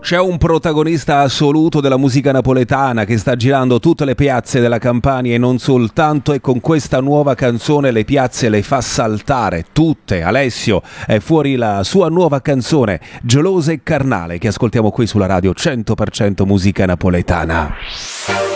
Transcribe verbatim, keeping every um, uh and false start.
C'è un protagonista assoluto della musica napoletana che sta girando tutte le piazze della Campania e non soltanto, e con questa nuova canzone le piazze le fa saltare tutte. Alessio, è fuori la sua nuova canzone Gelosa e Carnale, che ascoltiamo qui sulla radio cento per cento Musica Napoletana.